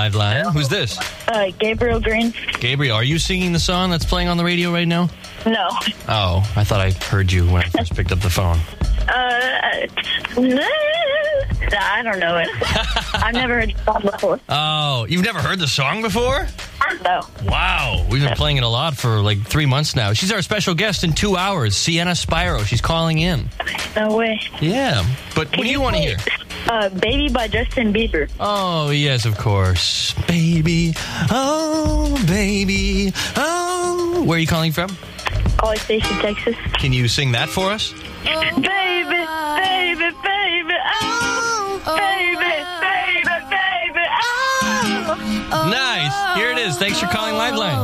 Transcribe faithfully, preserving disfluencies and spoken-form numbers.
Liveline. Who's this? Uh, Gabriel Green. Gabriel, are you singing the song that's playing on the radio right now? No. Oh, I thought I heard you when I first picked up the phone. Uh, nah, I don't know it. I've never heard the song before. Oh, you've never heard the song before? No. Wow, we've been playing it a lot for like three months now. She's our special guest in two hours, Sienna Spyro. She's calling in. No way. Yeah, but what do you want to hear? Uh, Baby by Justin Bieber. Oh, yes, of course. Baby, oh, baby, oh. Where are you calling from? College Station, Texas. Can you sing that for us? Baby, baby, baby, oh, baby, baby, baby, oh. Nice. Here it is. Thanks for calling Liveline.